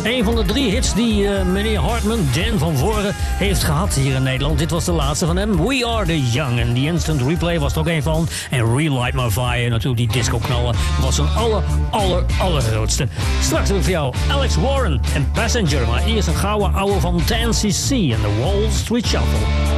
Een van de 3 hits die meneer Hartman, Dan van Voren, heeft gehad hier in Nederland. Dit was de laatste van hem. We Are The Young. En die Instant Replay was er ook een van. En Relight My Fire, natuurlijk die disco-knallen, was zijn allergrootste. Straks hebben we voor jou Alex Warren en Passenger. Maar eerst een gouden ouwe van 10cc en de Wall Street Shuffle.